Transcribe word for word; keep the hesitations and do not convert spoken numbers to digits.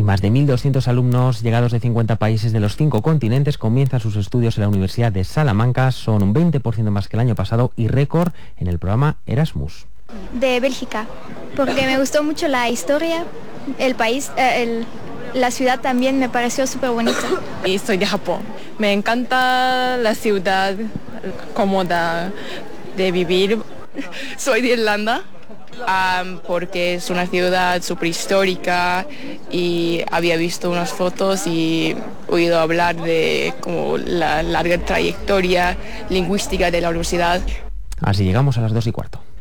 Y más de mil doscientos alumnos llegados de cincuenta países de los cinco continentes comienzan sus estudios en la Universidad de Salamanca. Son un veinte por ciento más que el año pasado y récord en el programa Erasmus. De Bélgica, porque me gustó mucho la historia, el país, eh, el, la ciudad también me pareció súper bonita. Y soy de Japón. Me encanta la ciudad cómoda de vivir. Soy de Irlanda. Um, porque es una ciudad súper histórica y había visto unas fotos y oído hablar de como la larga trayectoria lingüística de la universidad. Así llegamos a las dos y cuarto.